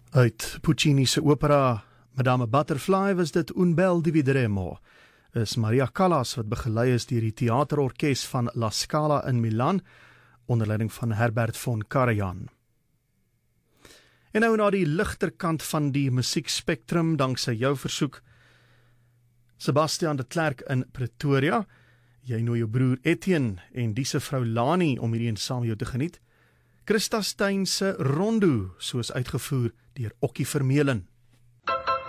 Uit Puccini se opera Madame Butterfly was dit Un bel divideremo, is Maria Callas wat begelei is deur die theaterorkes van La Scala in Milan, onder leiding van Herbert von Karajan. En nou na die ligter kant van die musiekspektrum, danksy jou versoek, Sebastian de Klerk in Pretoria, jy nooi jou broer Etienne en die se vrou Lani om hierdie saam jou te geniet. Christa Steyn se Rondo, soos uitgevoer deur Okkie Vermeulen.